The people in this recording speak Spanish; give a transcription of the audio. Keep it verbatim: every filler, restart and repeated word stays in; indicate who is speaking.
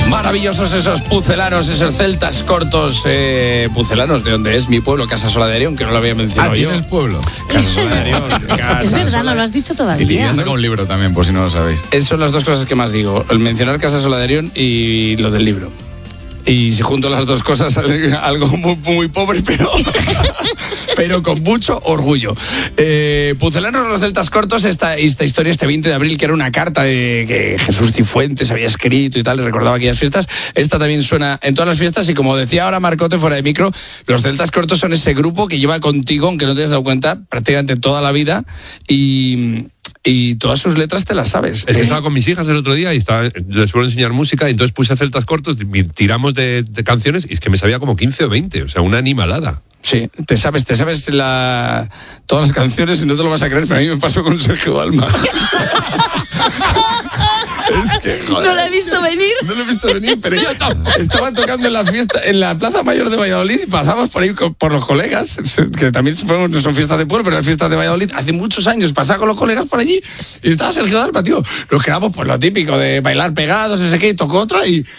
Speaker 1: Maravillosos esos pucelanos, esos celtas cortos. Eh, pucelanos, ¿de dónde es? Mi pueblo, Casasola de Arión, que no lo había mencionado
Speaker 2: ah,
Speaker 1: yo.
Speaker 2: ¿tienes pueblo?
Speaker 1: Casasola de Arión. Casa
Speaker 3: Es verdad,
Speaker 1: Sola.
Speaker 3: no lo has dicho todavía.
Speaker 2: Y te saca un libro también, por si no lo sabéis.
Speaker 1: Esas son las dos cosas que más digo. El mencionar Casasola de Arión y lo del libro. Y si junto las dos cosas sale algo muy, muy pobre, pero, pero con mucho orgullo. Eh, Pucelanos los celtas cortos, esta, esta historia este veinte de abril, que era una carta de, que Jesús Cifuentes había escrito y tal, y recordaba aquellas fiestas. Esta también suena en todas las fiestas y como decía ahora Marcote fuera de micro, los celtas cortos son ese grupo que lleva contigo, aunque no te hayas dado cuenta, prácticamente toda la vida y... Y todas sus letras te las sabes.
Speaker 4: Es que estaba con mis hijas el otro día y estaba, les suelo enseñar música y entonces puse celtas cortos, tiramos de, de canciones y es que me sabía como quince o veinte, o sea, una animalada.
Speaker 1: Sí, te sabes, te sabes la, todas las canciones y no te lo vas a creer, pero a mí me pasó con Sergio Dalma. Es que, joder,
Speaker 3: no lo he visto venir.
Speaker 1: No lo he visto venir, pero ya estaban tocando en la fiesta, en la Plaza Mayor de Valladolid y pasamos por ahí con, por los colegas, que también no son fiestas de pueblo, pero las fiestas de Valladolid, hace muchos años, pasaba con los colegas por allí y estaba Sergio Dalma, tío. Nos quedamos por lo típico de bailar pegados, no sé qué, y tocó otra y